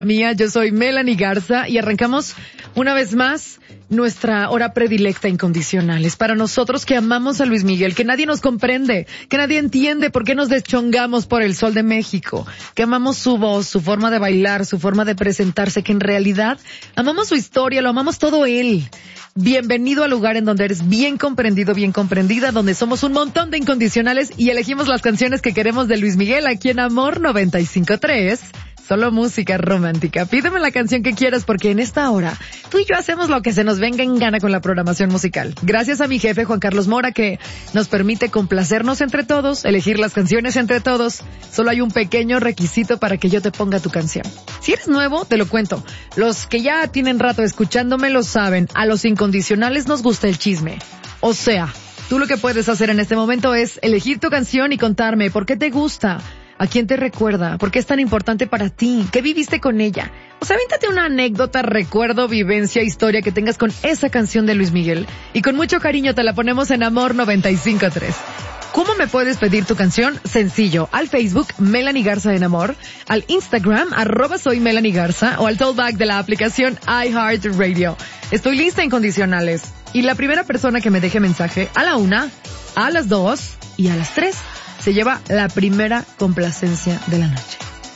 Mía, yo soy Melanie Garza y arrancamos una vez más nuestra hora predilecta Incondicionales. Para nosotros que amamos a Luis Miguel, que nadie nos comprende, que nadie entiende por qué nos deschongamos por el sol de México, que amamos su voz, su forma de bailar, su forma de presentarse, que en realidad amamos su historia, lo amamos todo él. Bienvenido al lugar en donde eres bien comprendido, bien comprendida, donde somos un montón de incondicionales y elegimos las canciones que queremos de Luis Miguel aquí en Amor 95.3. Solo música romántica. Pídeme la canción que quieras porque en esta hora tú y yo hacemos lo que se nos venga en gana con la programación musical. Gracias a mi jefe Juan Carlos Mora que nos permite complacernos entre todos, elegir las canciones entre todos. Solo hay un pequeño requisito para que yo te ponga tu canción. Si eres nuevo, te lo cuento. Los que ya tienen rato escuchándome lo saben. A los incondicionales nos gusta el chisme. O sea, tú lo que puedes hacer en este momento es elegir tu canción y contarme por qué te gusta. ¿A quién te recuerda? ¿Por qué es tan importante para ti? ¿Qué viviste con ella? O sea, avéntate una anécdota, recuerdo, vivencia, historia que tengas con esa canción de Luis Miguel. Y con mucho cariño te la ponemos en Amor 95.3. ¿Cómo me puedes pedir tu canción? Sencillo, al Facebook Melanie Garza en Amor, al Instagram @soy Melanie Garza o al tollback de la aplicación iHeartRadio. Estoy lista, incondicionales. Y la primera persona que me deje mensaje a la 1, a las 2 y a las 3 se lleva la primera complacencia de la noche.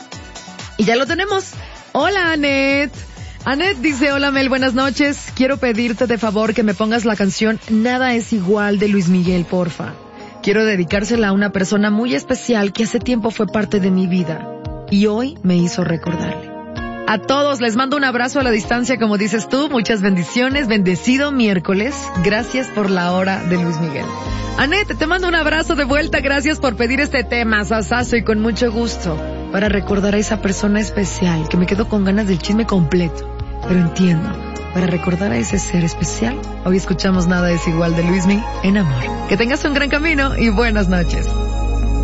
Y ya lo tenemos. Hola, Anet. Anet dice, hola Mel, buenas noches. Quiero pedirte de favor que me pongas la canción Nada es igual de Luis Miguel, porfa. Quiero dedicársela a una persona muy especial que hace tiempo fue parte de mi vida y hoy me hizo recordarle. A todos les mando un abrazo a la distancia, como dices tú. Muchas bendiciones, bendecido miércoles. Gracias por la hora de Luis Miguel. Anette, te mando un abrazo de vuelta. Gracias por pedir este tema, sasazo, y con mucho gusto. Para recordar a esa persona especial, que me quedo con ganas del chisme completo. Pero entiendo, para recordar a ese ser especial, hoy escuchamos Nada es igual de Luis Miguel en Amor. Que tengas un gran camino y buenas noches.